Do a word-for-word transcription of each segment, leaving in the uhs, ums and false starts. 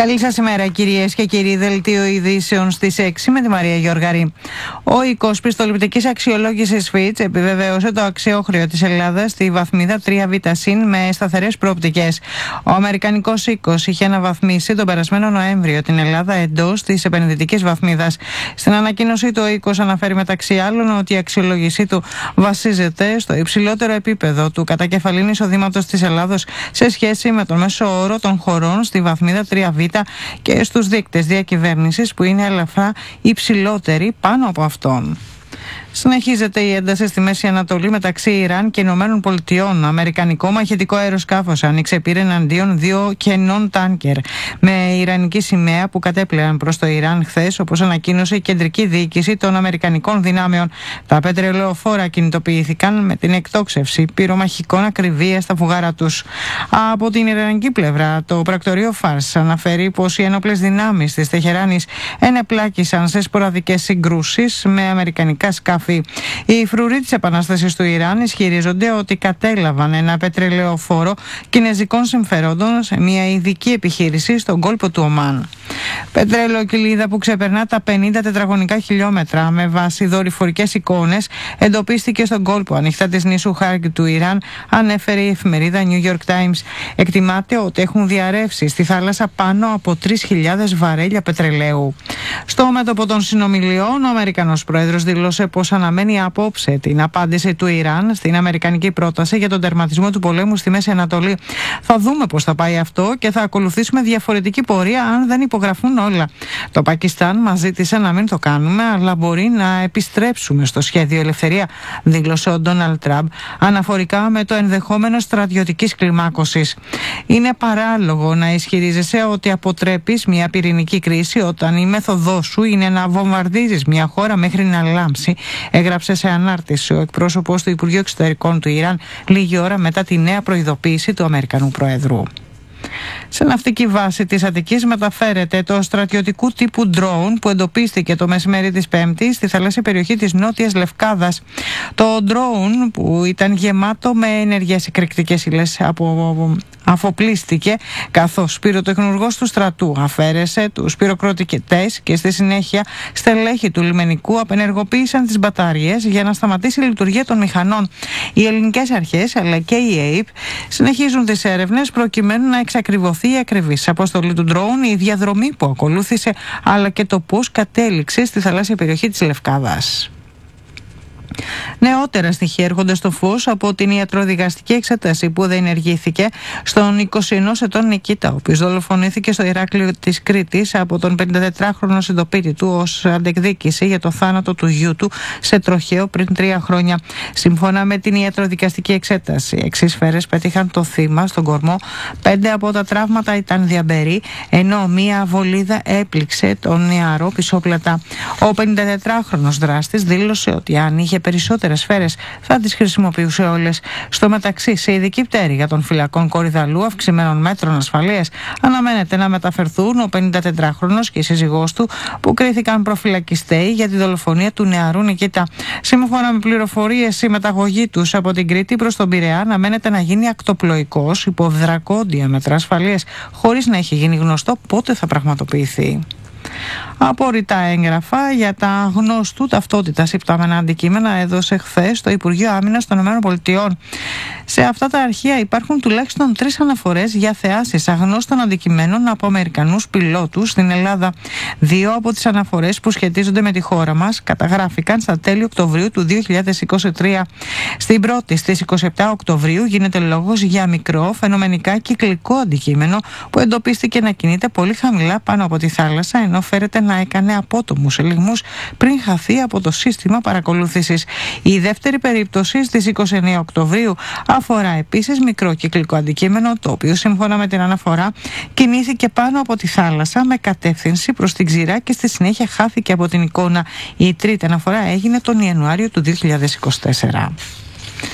Καλή σας ημέρα, κυρίες και κύριοι. Δελτίο ειδήσεων στις έξι με τη Μαρία Γιώργαρη. Ο οίκος πιστοληπτικής αξιολόγησης Fitch επιβεβαίωσε το αξιόχρεο της Ελλάδας στη βαθμίδα τρία β συν με σταθερές προοπτικές. Ο αμερικανικός οίκος είχε αναβαθμίσει τον περασμένο Νοέμβριο την Ελλάδα εντός της επενδυτικής βαθμίδας. Στην ανακοίνωσή του, ο οίκος αναφέρει μεταξύ άλλων ότι η αξιολόγησή του βασίζεται στο υψηλότερο επίπεδο του κατακεφαλήν εισοδήματος της Ελλάδος σε σχέση με τον μέσο όρο των χωρών στη βαθμίδα τρία β και στους δείκτες διακυβέρνησης που είναι ελαφρά υψηλότεροι πάνω από αυτόν. Συνεχίζεται η ένταση στη Μέση Ανατολή μεταξύ Ιράν και Ηνωμένων Πολιτειών. Αμερικανικό μαχητικό αεροσκάφος άνοιξε πύρα εναντίον δύο κενών τάνκερ με ιρανική σημαία που κατέπλεαν προς το Ιράν χθες, όπως ανακοίνωσε η κεντρική διοίκηση των Αμερικανικών δυνάμεων. Τα πετρελαιοφόρα κινητοποιήθηκαν με την εκτόξευση πυρομαχικών ακριβίας στα φουγάρα τους. Από την ιρανική πλευρά, το πρακτορείο Φάρς αναφέρει πως οι ένοπλες δυνάμεις της Τεχεράνης ενεπλάκησαν σε σποραδικές συγκρούσεις με αμερικανικά σκάφη. Οι φρουροί της Επανάστασης του Ιράν ισχυρίζονται ότι κατέλαβαν ένα πετρελαιοφόρο κινεζικών συμφερόντων σε μια ειδική επιχείρηση στον κόλπο του Ομάν. Πετρελαιοκυλίδα που ξεπερνά τα πενήντα τετραγωνικά χιλιόμετρα με βάση δορυφορικές εικόνες εντοπίστηκε στον κόλπο ανοιχτά της νήσου Χάρκ του Ιράν, ανέφερε η εφημερίδα New York Times. Εκτιμάται ότι έχουν διαρρεύσει στη θάλασσα πάνω από τρεις χιλιάδες βαρέλια πετρελαίου. Στο μέτωπο των συνομιλιών, ο Αμερικανός πρόεδρος δήλωσε πως αναμένει απόψε την απάντηση του Ιράν στην αμερικανική πρόταση για τον τερματισμό του πολέμου στη Μέση Ανατολή. Θα δούμε πώς θα πάει αυτό και θα ακολουθήσουμε διαφορετική πορεία αν δεν υπογραφούν όλα. Το Πακιστάν μας ζήτησε να μην το κάνουμε, αλλά μπορεί να επιστρέψουμε στο σχέδιο ελευθερία, δήλωσε ο Ντόναλντ Τραμπ αναφορικά με το ενδεχόμενο στρατιωτικής κλιμάκωσης. Είναι παράλογο να ισχυρίζεσαι ότι αποτρέπεις μια πυρηνική κρίση όταν η μέθοδός σου είναι να βομβαρδίζεις μια χώρα μέχρι να λάμψει, έγραψε σε ανάρτηση ο εκπρόσωπος του Υπουργείου Εξωτερικών του Ιράν λίγη ώρα μετά τη νέα προειδοποίηση του Αμερικανού Προέδρου. Σε ναυτική βάση της Αττικής μεταφέρεται το στρατιωτικού τύπου drone που εντοπίστηκε το μεσημέρι της Πέμπτης στη θαλάσσια περιοχή της Νότιας Λευκάδας. Το drone, που ήταν γεμάτο με ενεργές εκρηκτικές ύλες, από... αφοπλίστηκε καθώς πυροτεχνουργός του στρατού αφαίρεσε τους πυροκροτητές και στη συνέχεια στελέχη του λιμενικού απενεργοποίησαν τις μπαταρίες για να σταματήσει η λειτουργία των μηχανών. Οι ελληνικές αρχές αλλά και η ΑΕΠ συνεχίζουν τις έρευνες προκειμένου να εξακριβωθεί η ακριβής αποστολή του ντρόουν, η διαδρομή που ακολούθησε αλλά και το πώς κατέληξε στη θαλάσσια περιοχή της Λευκάδας. Νεότερα στοιχεία έρχονται στο φως από την ιατροδικαστική εξέταση που δεν ενεργήθηκε στον είκοσι ενός ετών Νικήτα, ο οποίος δολοφονήθηκε στο Ηράκλειο της Κρήτης από τον πενηντατετράχρονο συντοπίτη του ως αντεκδίκηση για το θάνατο του γιού του σε τροχαίο πριν τρία χρόνια. Σύμφωνα με την ιατροδικαστική εξέταση, έξι σφαίρες πέτυχαν το θύμα στον κορμό, πέντε από τα τραύματα ήταν διαμπερή, ενώ μία βολίδα έπληξε τον νεαρό πισόπλατα. Ο πενηντατετράχρονος δράστης δήλωσε ότι αν είχε περισσότερες σφαίρες θα τις χρησιμοποιούσε όλες. Στο μεταξύ, σε ειδική πτέρυγα των φυλακών Κορυδαλού αυξημένων μέτρων ασφαλείας αναμένεται να μεταφερθούν ο πενηντατετράχρονος και η σύζυγός του, που κρίθηκαν προφυλακιστέοι για τη δολοφονία του νεαρού Νικήτα. Σύμφωνα με πληροφορίες, η μεταγωγή τους από την Κρήτη προς τον Πειραιά αναμένεται να γίνει ακτοπλοϊκός υπό δρακόντια μέτρα ασφαλείας, χωρίς να έχει γίνει γνωστό πότε θα πραγματοποιηθεί. Απόρριτα έγγραφα για τα γνωστού ταυτότητας υπτάμενα αντικείμενα έδωσε χθες το Υπουργείο Άμυνας των ΗΠΑ. Σε αυτά τα αρχεία υπάρχουν τουλάχιστον τρεις αναφορές για θεάσεις αγνώστων αντικειμένων από Αμερικανούς πιλότους στην Ελλάδα. Δύο από τις αναφορές που σχετίζονται με τη χώρα μας καταγράφηκαν στα τέλη Οκτωβρίου του δύο χιλιάδες είκοσι τρία. Στην πρώτη, στις είκοσι επτά Οκτωβρίου, γίνεται λόγος για μικρό, φαινομενικά κυκλικό αντικείμενο που εντοπίστηκε να κινείται πολύ χαμηλά πάνω από τη θάλασσα, ενώ φέρεται να έκανε απότομους ελιγμούς πριν χαθεί από το σύστημα παρακολούθησης. Η δεύτερη περίπτωση, στις είκοσι εννέα Οκτωβρίου, αφορά επίσης μικρό κυκλικό αντικείμενο, το οποίο σύμφωνα με την αναφορά κινήθηκε πάνω από τη θάλασσα με κατεύθυνση προς την ξηρά και στη συνέχεια χάθηκε από την εικόνα. Η τρίτη αναφορά έγινε τον Ιανουάριο του δύο χιλιάδες είκοσι τέσσερα.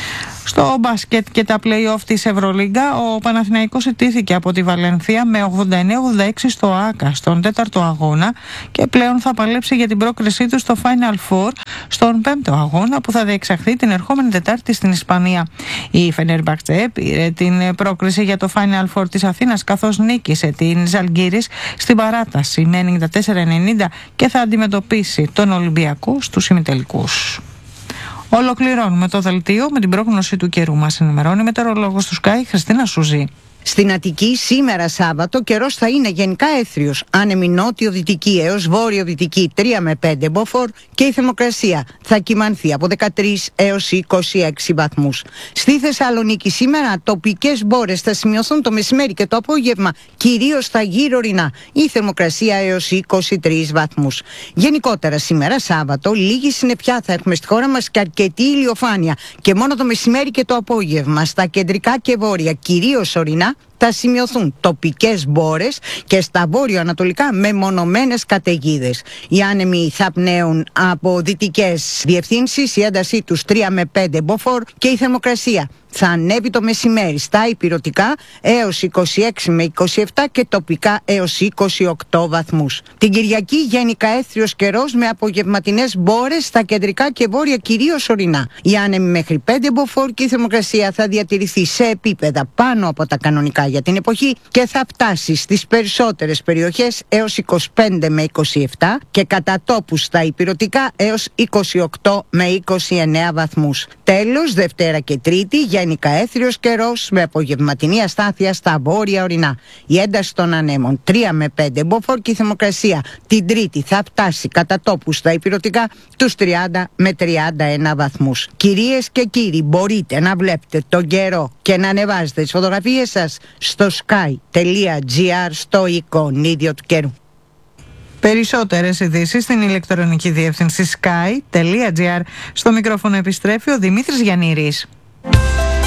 Στο μπάσκετ και τα play-off της Ευρωλίγκα, ο Παναθηναϊκός ιτήθηκε από τη Βαλένθια με ογδόντα εννέα ογδόντα έξι στο ΆΚΑ στον τέταρτο αγώνα και πλέον θα παλέψει για την πρόκρισή του στο Final Four στον πέμπτο αγώνα που θα διεξαχθεί την ερχόμενη Τετάρτη στην Ισπανία. Η Φενέρμπαχτσε πήρε την πρόκριση για το Final Four της Αθήνας καθώς νίκησε την Ζαλγκίρις στην παράταση με ενενήντα τέσσερα ενενήντα και θα αντιμετωπίσει τον Ολυμπιακό στους ημιτελικούς. Ολοκληρώνουμε το δελτίο με την πρόγνωση του καιρού. Μας ενημερώνει η μετεωρολόγος του Sky Χριστίνα Σουζή. Στην Αττική σήμερα Σάββατο καιρός θα είναι γενικά έθριος, άνεμη νότιο-δυτική έως βόρειο-δυτική τρία με πέντε μποφόρ και η θερμοκρασία θα κυμανθεί από δεκατρείς έως είκοσι έξι βαθμούς. Στη Θεσσαλονίκη σήμερα τοπικές μπόρες θα σημειωθούν το μεσημέρι και το απόγευμα, κυρίως στα γύρω ορεινά, η θερμοκρασία έως είκοσι τρεις βαθμούς. Γενικότερα σήμερα Σάββατο λίγη συννεφιά θα έχουμε στη χώρα μας και αρκετή ηλιοφάνεια και μόνο το μεσημέρι και το απόγευμα στα κεντρικά και βόρεια, κυρίως ορεινά, θα σημειωθούν τοπικές μπόρες και στα βόρειο-ανατολικά μεμονωμένες καταιγίδες. Οι άνεμοι θα πνέουν από δυτικές διευθύνσεις, η έντασή τους τρία με πέντε μποφόρ και η θερμοκρασία θα ανέβει το μεσημέρι στα ηπειρωτικά έως είκοσι έξι με είκοσι επτά και τοπικά έως είκοσι οκτώ βαθμούς. Την Κυριακή γενικά έθριος καιρός με απογευματινές μπόρες στα κεντρικά και βόρεια κυρίως ορεινά. Οι άνεμοι μέχρι πέντε μποφόρ και η θερμοκρασία θα διατηρηθεί σε επίπεδα πάνω από τα κανονικά για την εποχή και θα φτάσει στις περισσότερες περιοχές έως είκοσι πέντε με είκοσι επτά και κατά τόπους στα ηπειρωτικά έως είκοσι οκτώ με είκοσι εννέα βαθμούς. Τέλος, Δευτέρα και Τρίτη γενικά έθριος καιρός με απογευματινή αστάθεια στα βόρεια ορεινά. Η ένταση των ανέμων τρία με πέντε μποφόρ και η θερμοκρασία την Τρίτη θα φτάσει κατά τόπους στα ηπειρωτικά τους τριάντα με τριάντα ένα βαθμούς. Κυρίες και κύριοι, μπορείτε να βλέπετε τον καιρό και να ανεβάζετε τις φωτογραφίες σας στο sky τελεία gr στο εικονίδιο του καιρού. Περισσότερες ειδήσεις στην ηλεκτρονική διεύθυνση sky τελεία gr. Στο μικρόφωνο επιστρέφει ο Δημήτρης Γιαννήρης.